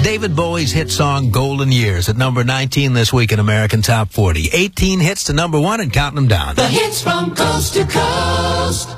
David Bowie's hit song Golden Years at number 19 this week in American Top 40. 18 hits to number 1 and counting them down. The hits from coast to coast.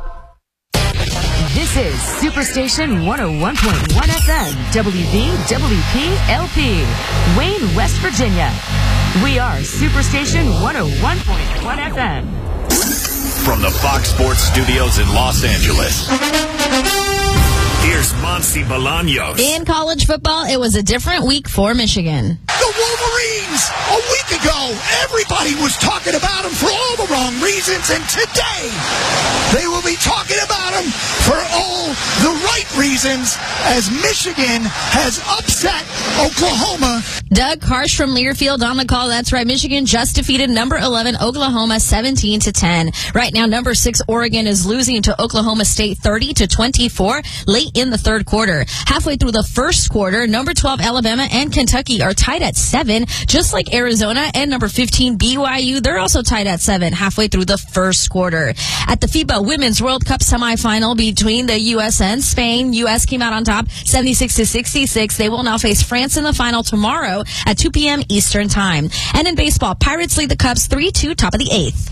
This is Superstation 101.1 FM, WVWP-LP, Wayne, West Virginia. We are Superstation 101.1 FM. From the Fox Sports Studios in Los Angeles, here's Monsi Bolaños. In college football, it was a different week for Michigan. The Wolverines, a week ago, everybody was talking about them for all the wrong reasons, and today, they will be talking about them for all the right reasons as Michigan has upset Oklahoma. Doug Harsh from Learfield on the call. That's right. Michigan just defeated number 11 Oklahoma 17-10. Right now, number 6 Oregon is losing to Oklahoma State 30-24 late in the third quarter. Halfway through the first quarter, number 12 Alabama and Kentucky are tied at 7, just like Arizona, and number 15 BYU. They're also tied at 7 halfway through the first quarter. At the FIBA Women's World Cup semifinal between the U.S. and Spain, U.S. came out on top 76-66. They will now face France in the final tomorrow at 2 p.m. Eastern Time. And in baseball, Pirates lead the Cubs 3-2, top of the 8th.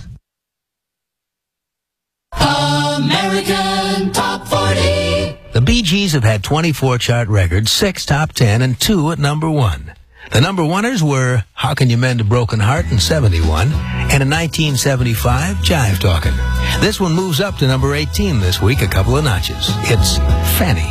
American Top 40. The Bee Gees have had 24 chart records, 6 top 10, and 2 at number 1. The number oneers were How Can You Mend a Broken Heart in 71, and in 1975, Jive Talkin'. This one moves up to number 18 this week, a couple of notches. It's Fanny.